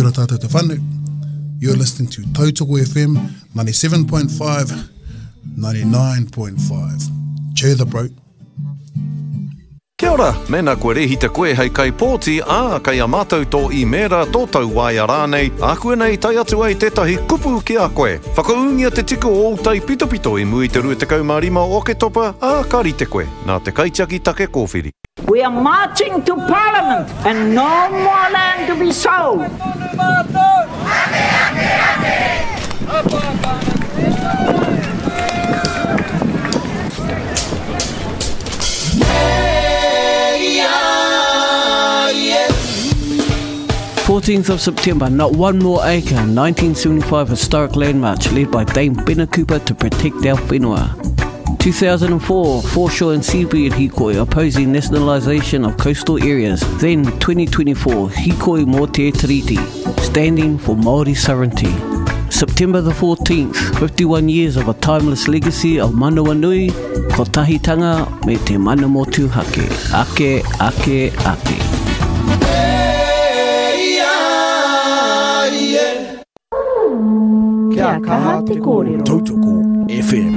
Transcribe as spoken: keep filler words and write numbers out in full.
ora tātou te whanu. You're listening to Tautoko F M ninety-seven point five, ninety-nine point five. Cheer the bro. Kia ora, mena koe rehi te koe hei kai pōti a kai a mātou tō i mera tō tau wai a rānei, a koe nei tai atu ai tētahi kupu ki a koe. Whakaungia te tiku o tai pito pito i mui te rua te kaumārima o ke topa a kari te koe, nā te kaitiaki take kōwhiri. We are marching to Parliament and no more land to be sold. fourteenth of September, Not One More Acre, nineteen seventy-five historic land march led by Dame Bena Cooper to protect our whenua. two thousand four, Foreshore and Seabird Hikoi opposing nationalisation of coastal areas. Then twenty twenty-four, Hikoi Mō Te Tiriti, standing for Māori sovereignty. September the fourteenth, fifty-one years of a timeless legacy of Manawanui, ko tahitanga me te mana motu hake. Ake, ake, ake. Kia kaha te kōrero. Tautoko F M.